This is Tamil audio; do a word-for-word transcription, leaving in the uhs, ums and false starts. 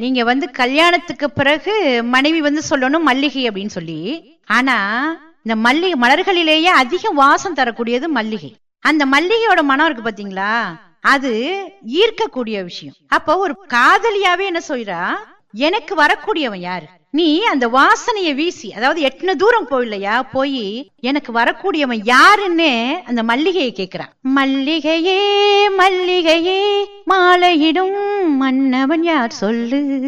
நீங்க வந்து கல்யாணத்துக்கு பிறகு மனைவி வந்து சொல்லணும் மல்லிகை அப்படின்னு சொல்லி. ஆனா இந்த மல்லிகை மலர்களிலேயே அதிக வாசம் தரக்கூடியது மல்லிகை. அந்த மல்லிகையோட மனம் இருக்கு பாத்தீங்களா, அது ஈர்க்கக்கூடிய விஷயம். அப்போ ஒரு காதலியாவே என்ன சொல்றா, எனக்கு வரக்கூடியவன் யாரு, நீ அந்த வாசனைய வீசி, அதாவது எட்டுன தூரம் போயில்லையா, போய் எனக்கு வரக்கூடியவன் யாருன்னு அந்த மல்லிகையை கேட்கிறான். மல்லிகையே மல்லிகையே மாலையிடும் மன்னவன் யார் சொல்லு.